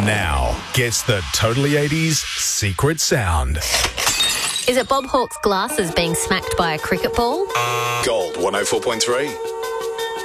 now, guess the Totally 80s secret sound. Is it Bob Hawke's glasses being smacked by a cricket ball? Gold 104.3.